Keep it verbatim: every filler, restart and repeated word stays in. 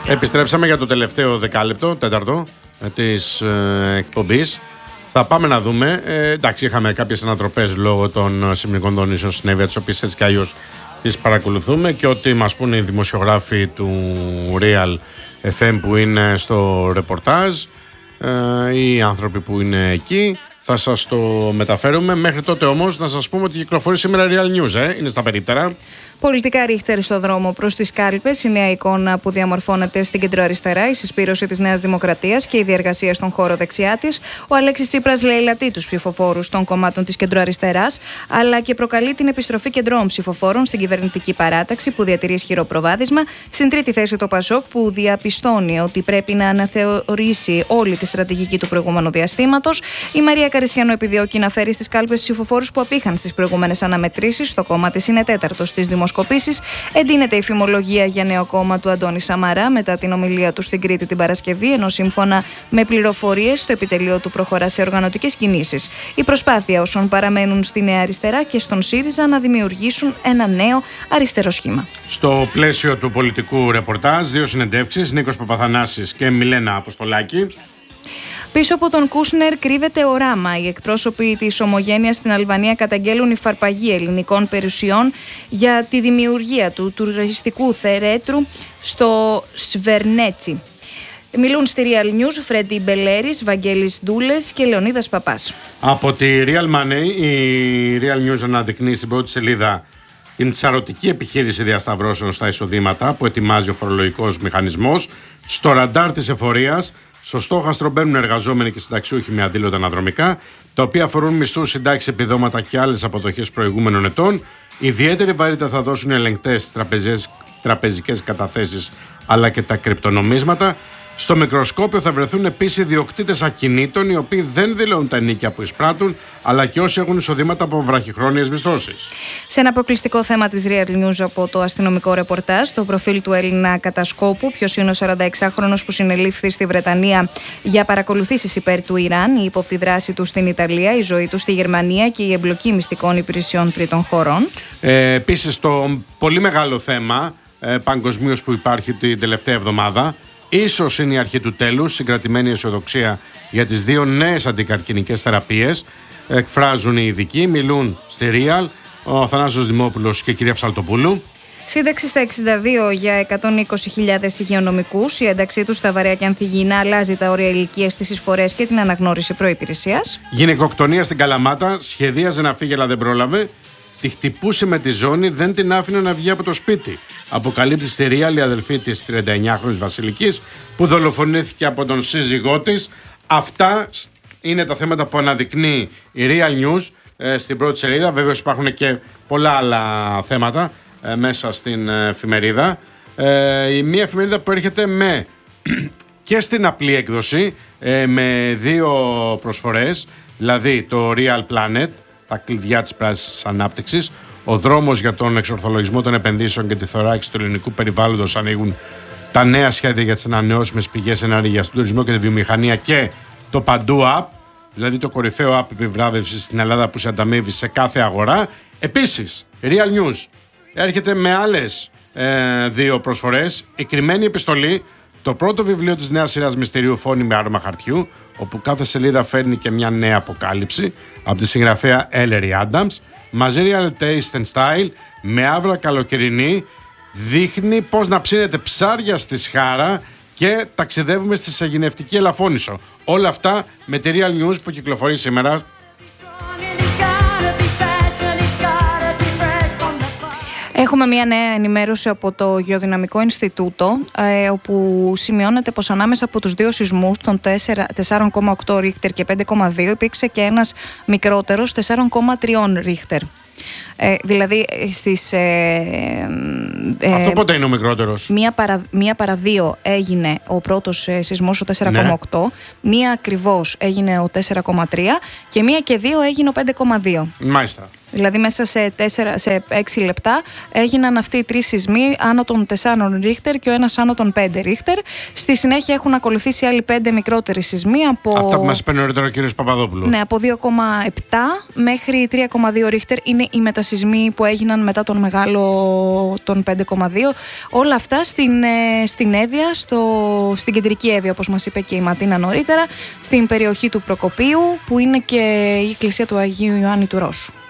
Επιστρέψαμε για το τελευταίο δεκάλεπτο, τέταρτο της ε, εκπομπής. Θα πάμε να δούμε. Ε, εντάξει, είχαμε κάποιες ανατροπές λόγω των σημερινών δονήσεων στην Εύβοια, τις οποίες έτσι κι αλλιώς τις παρακολουθούμε, και ό,τι μας πούνε οι δημοσιογράφοι του Real εφ εμ που είναι στο ρεπορτάζ, ε, οι άνθρωποι που είναι εκεί, θα σας το μεταφέρουμε. Μέχρι τότε όμως να σας πούμε ότι κυκλοφορεί σήμερα Real News, ε, είναι στα περίπτερα. Πολιτικά ρίχτερ στο δρόμο προς τις κάλπες, η νέα εικόνα που διαμορφώνεται στην κεντροαριστερά, η συσπήρωση της Νέας Δημοκρατίας και η διεργασία στον χώρο δεξιά της. Ο Αλέξης Τσίπρας λαιλατεί τους ψηφοφόρους των κομμάτων της κεντροαριστεράς, αλλά και προκαλεί την επιστροφή κεντρών ψηφοφόρων στην κυβερνητική παράταξη που διατηρεί ισχυρό προβάδισμα. Στην τρίτη θέση το Πασόκ, που διαπιστώνει ότι πρέπει να αναθεωρήσει όλη τη στρατηγική του προηγούμενου διαστήματος. Η Μαρία Καριστιανού επιδιώκει να φέρει στις κάλπες ψηφοφόρους που απήχαν στις προηγούμενες αναμετρήσεις. Το κόμμα της είναι τέταρτο στις δημοσιογραφίες. Εντείνεται η φημολογία για νέο κόμμα του Αντώνη Σαμαρά μετά την ομιλία του στην Κρήτη την Παρασκευή, ενώ σύμφωνα με πληροφορίες το επιτελείο του προχωρά σε οργανωτικές κινήσεις. Η προσπάθεια όσων παραμένουν στη Νέα Αριστερά και στον ΣΥΡΙΖΑ να δημιουργήσουν ένα νέο αριστερό σχήμα. Στο πλαίσιο του πολιτικού ρεπορτάζ, δύο συνεντεύξεις, Νίκος Παπαθανάσης και Μιλένα Αποστολάκη. Πίσω από τον Κούσνερ κρύβεται οράμα. Οι εκπρόσωποι της Ομογένειας στην Αλβανία καταγγέλουν υφαρπαγή ελληνικών περιουσιών για τη δημιουργία του τουριστικού θερέτρου στο Σβερνέτσι. Μιλούν στη Real News Φρέντι Μπελέρης, Βαγγέλης Ντούλες και Λεωνίδας Παπάς. Από τη Real Money, η Real News αναδεικνύει στην πρώτη σελίδα την σαρωτική επιχείρηση διασταυρώσεων στα εισοδήματα που ετοιμάζει ο φορολογικός μηχανισμός. Στο ραντάρ της εφορίας, στο στόχαστρο μπαίνουν εργαζόμενοι και συνταξιούχοι με αδήλωτα αναδρομικά, τα οποία αφορούν μισθούς, συντάξεις, επιδόματα και άλλες αποδοχές προηγούμενων ετών. Ιδιαίτερη βαρύτητα θα δώσουν οι ελεγκτές στις τραπεζικές καταθέσεις αλλά και τα κρυπτονομίσματα. Στο μικροσκόπιο θα βρεθούν επίσης ιδιοκτήτες ακινήτων, οι οποίοι δεν δηλώνουν τα ενίκια που εισπράττουν, αλλά και όσοι έχουν εισοδήματα από βραχυχρόνιες μισθώσεις. Σε ένα αποκλειστικό θέμα της Real News από το αστυνομικό ρεπορτάζ, το προφίλ του Έλληνα κατασκόπου, ποιος είναι ο σαρανταεξάχρονος που συνελήφθη στη Βρετανία για παρακολουθήσεις υπέρ του Ιράν, η ύποπτη δράση του στην Ιταλία, η ζωή του στη Γερμανία και η εμπλοκή μυστικών υπηρεσιών τρίτων χωρών. Ε, επίσης, το πολύ μεγάλο θέμα ε, παγκοσμίως που υπάρχει την τελευταία εβδομάδα. Ίσως είναι η αρχή του τέλους, συγκρατημένη αισιοδοξία για τις δύο νέες αντικαρκινικές θεραπείες. Εκφράζουν οι ειδικοί, μιλούν στη Real, ο Θανάσος Δημόπουλος και η κυρία Ψαλτοπούλου. Σύνταξη στα εξήντα δύο για εκατόν είκοσι χιλιάδες υγειονομικούς. Η ένταξή τους στα βαρέα και ανθυγιεινά αλλάζει τα όρια ηλικίας, τις εισφορές και την αναγνώριση προϋπηρεσίας. Γυναικοκτονία στην Καλαμάτα, σχεδίαζε να φύγει αλλά δεν πρόλαβε. Τη χτυπούσε με τη ζώνη, δεν την άφηνε να βγει από το σπίτι. Αποκαλύπτει στη Real η αδελφή της τριανταεννιάχρονης Βασιλικής που δολοφονήθηκε από τον σύζυγό της. Αυτά είναι τα θέματα που αναδεικνύει η Real News ε, στην πρώτη σελίδα. Βέβαιως υπάρχουν και πολλά άλλα θέματα ε, μέσα στην ε, εφημερίδα. Ε, η μία εφημερίδα που έρχεται με και στην απλή έκδοση ε, με δύο προσφορές, δηλαδή το Real Planet, τα κλειδιά της πράσινης ανάπτυξης, ο δρόμος για τον εξορθολογισμό των επενδύσεων και τη θωράκιση του ελληνικού περιβάλλοντος, ανοίγουν τα νέα σχέδια για τις ανανεώσιμες πηγές ενέργειας, στον τουρισμό και τη βιομηχανία, και το Παντού App, δηλαδή το κορυφαίο app επιβράβευσης στην Ελλάδα που σε ανταμείβει σε κάθε αγορά. Επίσης, Real News έρχεται με άλλες ε, δύο προσφορές. Η κρυμμένη επιστολή, το πρώτο βιβλίο της νέας σειράς μυστηρίου Φόνη με άρμα χαρτιού, όπου κάθε σελίδα φέρνει και μια νέα αποκάλυψη από τη συγγραφέα Έλερι Άνταμς. Μαζί Real Taste and Style, με άβρα καλοκαιρινή, δείχνει πώς να ψήνετε ψάρια στη Σχάρα και ταξιδεύουμε στη Σαγηνευτική Ελαφώνησο. Όλα αυτά με τη Real News που κυκλοφορεί σήμερα. Έχουμε μια νέα ενημέρωση από το Γεωδυναμικό Ινστιτούτο, ε, όπου σημειώνεται πως ανάμεσα από τους δύο σεισμούς, των τέσσερα κόμμα οκτώ Ρίχτερ και πέντε κόμμα δύο, υπήρξε και ένας μικρότερος τέσσερα κόμμα τρία Ρίχτερ. Ε, δηλαδή στις... Ε, ε, Αυτό πότε είναι ο μικρότερος? Μία παρα, μία παρα δύο έγινε ο πρώτος ε, σεισμός, ο τέσσερα κόμμα οκτώ, ναι. Μία ακριβώς έγινε ο τέσσερα κόμμα τρία και μία και δύο έγινε ο πέντε κόμμα δύο. Μάλιστα. Δηλαδή μέσα σε, τέσσερα, σε έξι λεπτά έγιναν αυτοί οι τρεις σεισμοί άνω των τεσσάρων Ρίχτερ και ο ένας άνω των πέντε Ρίχτερ. Στη συνέχεια έχουν ακολουθήσει άλλοι πέντε μικρότεροι σεισμοί. Από... Αυτά που μας είπε νωρίτερα ο κ. Παπαδόπουλος. Ναι, από δύο κόμμα επτά μέχρι τρία κόμμα δύο Ρίχτερ είναι οι μετασεισμοί που έγιναν μετά τον μεγάλο των πέντε κόμμα δύο. Όλα αυτά στην, στην Εύβοια, στο, στην κεντρική Εύβοια, όπως μας είπε και η Ματίνα νωρίτερα, στην περιοχή του Προκοπίου, που είναι και η εκκλησία του Αγίου Ιωάννη του Ρώσου.